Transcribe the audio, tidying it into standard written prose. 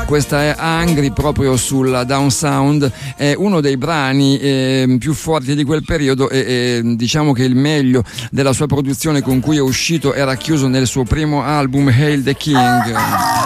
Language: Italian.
Questa è Angry, proprio sulla Down Sound, è uno dei brani più forti di quel periodo e diciamo che il meglio della sua produzione con cui è uscito era chiuso nel suo primo album Hail the King.